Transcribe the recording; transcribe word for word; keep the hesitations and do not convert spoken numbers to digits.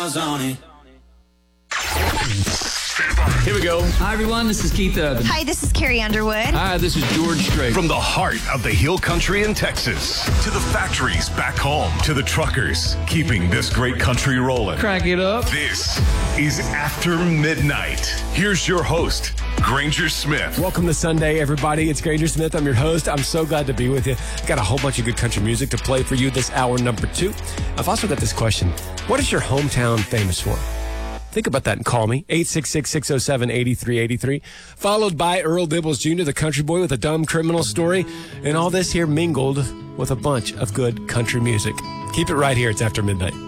miles on it. Here we go. Hi, everyone. This is Keith Urban. Hi, this is Carrie Underwood. Hi, this is George Strait. From the heart of the Hill Country in Texas to the factories back home to the truckers keeping this great country rolling. Crack it up. This is After Midnight. Here's your host, Granger Smith. Welcome to Sunday, everybody. It's Granger Smith. I'm your host. I'm so glad to be with you. I've got a whole bunch of good country music to play for you this hour number two. I've also got this question. What is your hometown famous for? Think about that and call me, eight six six, six oh seven, eight three eight three. Followed by Earl Dibbles Junior, the country boy with a dumb criminal story. And all this here mingled with a bunch of good country music. Keep it right here. It's After Midnight.